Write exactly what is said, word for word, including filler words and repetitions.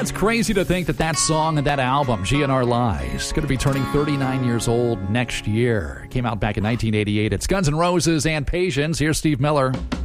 it's crazy to think that that song and that album, G N R Lies, is going to be turning thirty-nine years old next year. It came out back in nineteen eighty-eight. It's Guns N' Roses and Patience. Here's Steve Miller.